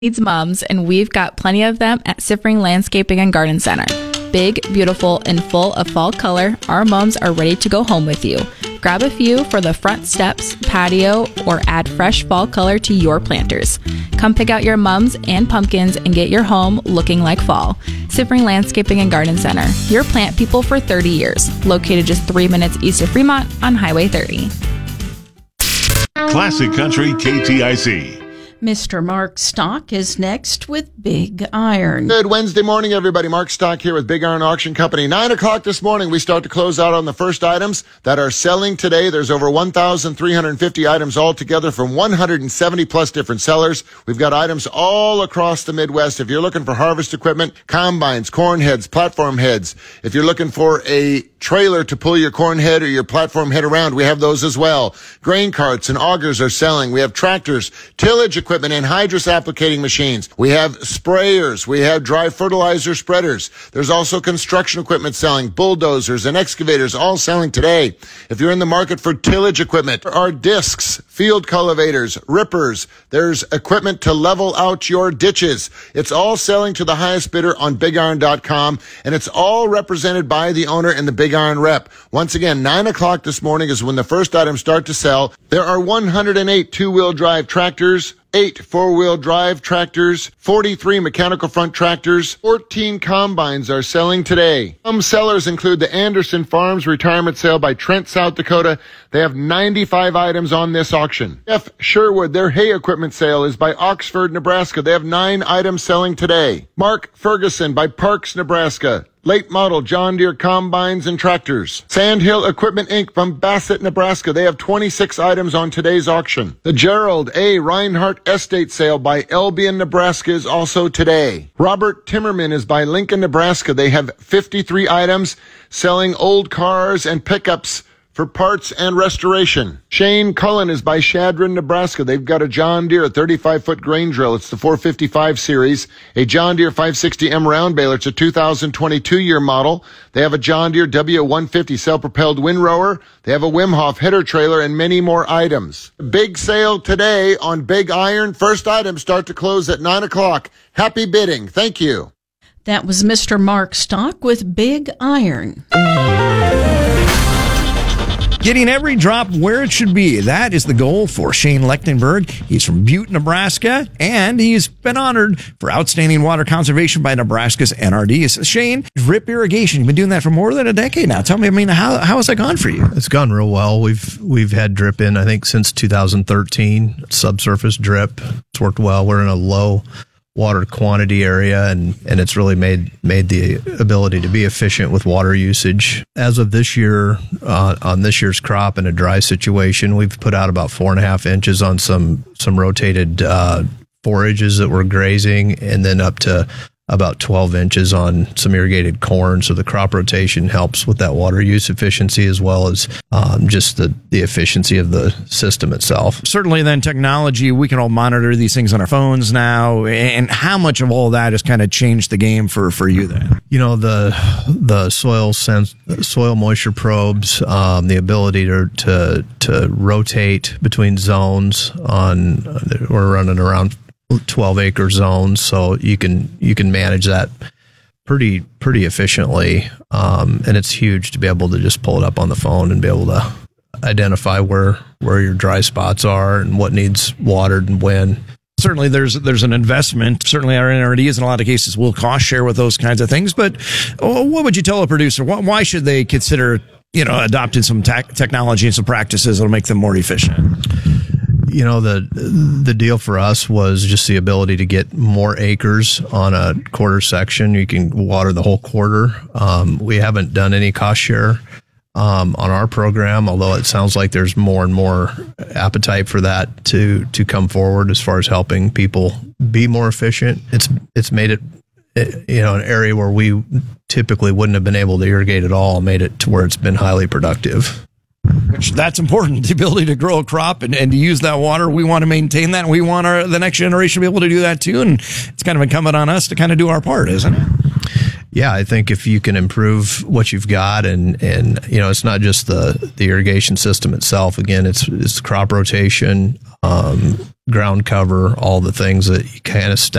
needs mums, and we've got plenty of them at Siffring Landscaping and Garden Center. Big, beautiful, and full of fall color, our mums are ready to go home with you. Grab a few for the front steps, patio, or add fresh fall color to your planters. Come pick out your mums and pumpkins and get your home looking like fall. Siffring Landscaping and Garden Center, your plant people for 30 years. Located just 3 minutes east of Fremont on Highway 30. Classic Country KTIC. Mr. Mark Stock is next with Big Iron. Good Wednesday morning, everybody. Mark Stock here with Big Iron Auction Company. 9 o'clock this morning, we start to close out on the first items that are selling today. There's over 1,350 items altogether from 170 plus different sellers. We've got items all across the Midwest. If you're looking for harvest equipment, combines, corn heads, platform heads. If you're looking for a trailer to pull your corn head or your platform head around, we have those as well. Grain carts and augers are selling. We have tractors, tillage equipment, and hydrous applicating machines. We have sprayers. We have dry fertilizer spreaders. There's also construction equipment selling, bulldozers and excavators, all selling today. If you're in the market for tillage equipment, there are discs, field cultivators, rippers. There's equipment to level out your ditches. It's all selling to the highest bidder on BigIron.com, and it's all represented by the owner and the Big Iron rep. Once again, 9 o'clock this morning is when the first items start to sell. There are 108 two-wheel drive tractors, 8 four-wheel drive tractors, 43 mechanical front tractors, 14 combines are selling today. Some sellers include the Anderson Farms retirement sale by Trent, South Dakota. They have 95 items on this auction. F. Sherwood, their hay equipment sale is by Oxford, Nebraska. They have 9 items selling today. Mark Ferguson by Parks, Nebraska. Late model John Deere combines and tractors. Sandhill Equipment Inc. from Bassett, Nebraska. They have 26 items on today's auction. The Gerald A. Reinhardt Estate Sale by Albion, Nebraska is also today. Robert Timmerman is by Lincoln, Nebraska. They have 53 items selling old cars and pickups for parts and restoration. Shane Cullen is by Shadron, Nebraska. They've got a John Deere 35-foot grain drill. It's the 455 series. A John Deere 560M round baler. It's a 2022 year model. They have a John Deere W150 self-propelled windrower. They have a Wim Hof header trailer and many more items. Big sale today on Big Iron. First items start to close at 9 o'clock. Happy bidding. Thank you. That was Mr. Mark Stock with Big Iron. Getting every drop where it should be. That is the goal for Shane Lechtenberg. He's from Butte, Nebraska, and he's been honored for outstanding water conservation by Nebraska's NRD. Shane, drip irrigation, you've been doing that for more than a decade now. Tell me, how has that gone for you? It's gone real well. We've had drip in, I think, since 2013, subsurface drip. It's worked well. We're in a low water quantity area, and it's really made the ability to be efficient with water usage. As of this year, on this year's crop in a dry situation, we've put out about 4.5 inches on some rotated forages that we're grazing, and then up to about 12 inches on some irrigated corn. So the crop rotation helps with that water use efficiency, as well as just the efficiency of the system itself. Certainly then technology, we can all monitor these things on our phones now. And how much of all that has kind of changed the game for you then? You know, the soil moisture probes, the ability to rotate between zones we're running around 12-acre zones, so you can manage that pretty efficiently, and it's huge to be able to just pull it up on the phone and be able to identify where your dry spots are and what needs watered and when. Certainly there's an investment. Certainly our NRDs in a lot of cases will cost share with those kinds of things, but what would you tell a producer? Why should they consider adopting some technology and some practices that'll make them more efficient? You know, the deal for us was just the ability to get more acres on a quarter section. You can water the whole quarter. We haven't done any cost share on our program, although it sounds like there's more and more appetite for that to come forward as far as helping people be more efficient. It's made it, an area where we typically wouldn't have been able to irrigate at all, made it to where it's been highly productive. Which that's important, the ability to grow a crop and to use that water. We want to maintain that, and we want the next generation to be able to do that too. And it's kind of incumbent on us to kind of do our part, isn't it? Yeah, I think if you can improve what you've got, and it's not just the irrigation system itself. Again, it's crop rotation. ground cover, all the things that you kind of